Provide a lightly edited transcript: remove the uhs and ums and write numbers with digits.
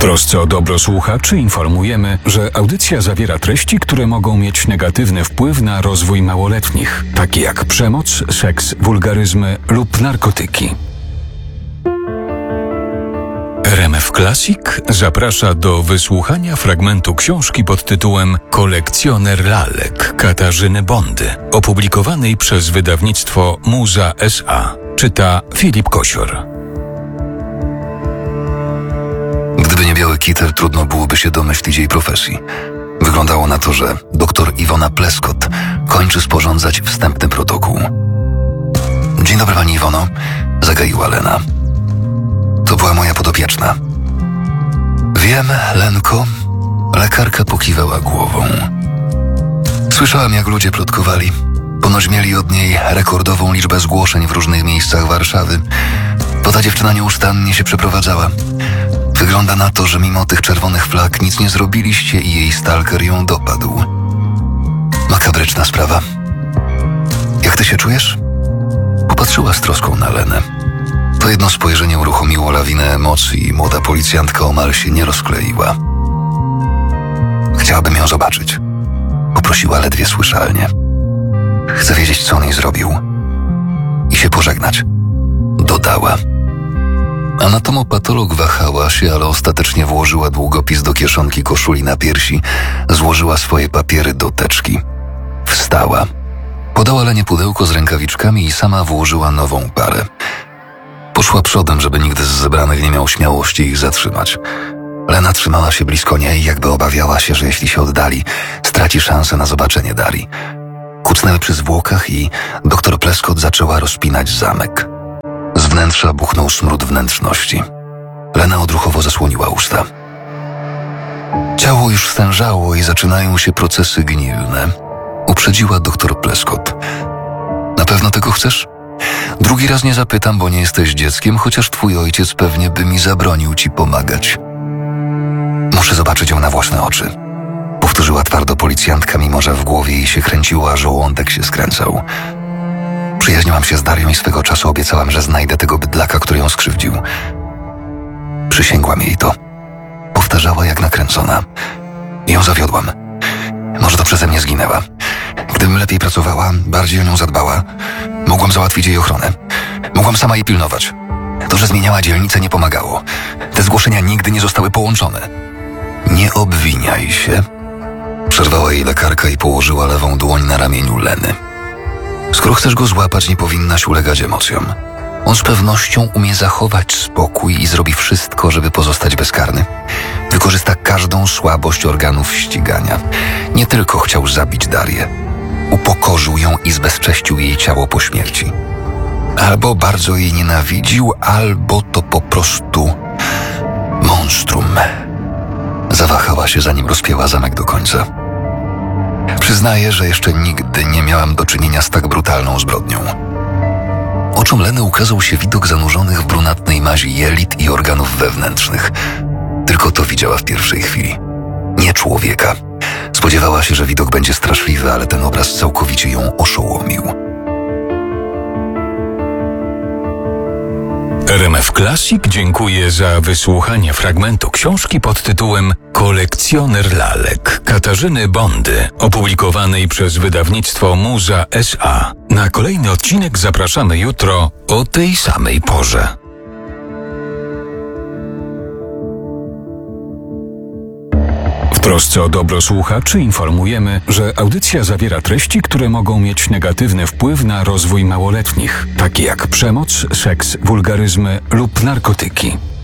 trosce o dobro słuchaczy informujemy, że audycja zawiera treści, które mogą mieć negatywny wpływ na rozwój małoletnich, takie jak przemoc, seks, wulgaryzmy lub narkotyki. RMF Classic zaprasza do wysłuchania fragmentu książki pod tytułem Kolekcjoner lalek Katarzyny Bondy, opublikowanej przez wydawnictwo Muza S.A. Czyta Filip Kosior. Gdyby nie biały kitel, trudno byłoby się domyślić jej profesji. Wyglądało na to, że dr Iwona Pleskot kończy sporządzać wstępny protokół. Dzień dobry, pani Iwono, zagaiła Lena. To była moja podopieczna. Wiem, Lenko, lekarka pokiwała głową. Słyszałem, jak ludzie plotkowali. Ponoć mieli od niej rekordową liczbę zgłoszeń w różnych miejscach Warszawy, bo ta dziewczyna nieustannie się przeprowadzała. Wygląda na to, że mimo tych czerwonych flag nic nie zrobiliście i jej stalker ją dopadł. Makabryczna sprawa. Jak ty się czujesz? Popatrzyła z troską na Lenę. To jedno spojrzenie uruchomiło lawinę emocji i młoda policjantka omal się nie rozkleiła. Chciałabym ją zobaczyć. Poprosiła ledwie słyszalnie. Chcę wiedzieć, co on jej zrobił. I się pożegnać. Dodała. Anatomopatolog wahała się, ale ostatecznie włożyła długopis do kieszonki koszuli na piersi, złożyła swoje papiery do teczki. Wstała. Podała Lenie pudełko z rękawiczkami i sama włożyła nową parę. Poszła przodem, żeby nikt z zebranych nie miał śmiałości ich zatrzymać. Lena trzymała się blisko niej, jakby obawiała się, że jeśli się oddali, straci szansę na zobaczenie Darii. Kucnęły przy zwłokach i dr Pleskot zaczęła rozpinać zamek. Z wnętrza buchnął smród wnętrzności. Lena odruchowo zasłoniła usta. Ciało już stężało i zaczynają się procesy gnilne. Uprzedziła dr Pleskot. Na pewno tego chcesz? Drugi raz nie zapytam, bo nie jesteś dzieckiem, chociaż twój ojciec pewnie by mi zabronił ci pomagać. Muszę zobaczyć ją na własne oczy. Powtórzyła twardo policjantka, mimo że w głowie jej się kręciło, a żołądek się skręcał. Przyjaźniłam się z Darią i swego czasu obiecałam, że znajdę tego bydlaka, który ją skrzywdził. Przysięgłam jej to. Powtarzała jak nakręcona. I ją zawiodłam. Może to przeze mnie zginęła. Gdybym lepiej pracowała, bardziej o nią zadbała, mogłam załatwić jej ochronę. Mogłam sama jej pilnować. To, że zmieniała dzielnicę, nie pomagało. Te zgłoszenia nigdy nie zostały połączone. Nie obwiniaj się. Przerwała jej lekarka i położyła lewą dłoń na ramieniu Leny. Skoro chcesz go złapać, nie powinnaś ulegać emocjom. On z pewnością umie zachować spokój i zrobi wszystko, żeby pozostać bezkarny. Wykorzysta każdą słabość organów ścigania. Nie tylko chciał zabić Darię. Upokorzył ją i zbezcześcił jej ciało po śmierci. Albo bardzo jej nienawidził, albo to po prostu monstrum. Zawahała się, zanim rozpięła zamek do końca. Przyznaję, że jeszcze nigdy nie miałam do czynienia z tak brutalną zbrodnią. Oczom Leny ukazał się widok zanurzonych w brunatnej mazi jelit i organów wewnętrznych. Tylko to widziała w pierwszej chwili. Nie człowieka. Spodziewała się, że widok będzie straszliwy, ale ten obraz całkowicie ją oszołomił. RMF Classic dziękuję za wysłuchanie fragmentu książki pod tytułem Kolekcjoner lalek Katarzyny Bondy, opublikowanej przez wydawnictwo Muza S.A. Na kolejny odcinek zapraszamy jutro o tej samej porze. W trosce o dobro słuchaczy informujemy, że audycja zawiera treści, które mogą mieć negatywny wpływ na rozwój małoletnich, takie jak przemoc, seks, wulgaryzmy lub narkotyki.